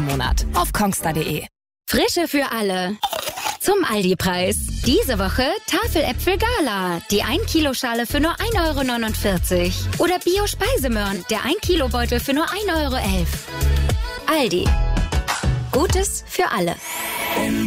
im Monat. Auf kongstar.de. Frische für alle. Zum Aldi-Preis. Diese Woche Tafeläpfel Gala. Die 1 Kilo Schale für nur 1,49 €. Oder Bio-Speisemöhren. Der 1 Kilo Beutel für nur 1,11 €. Aldi. Gutes für alle.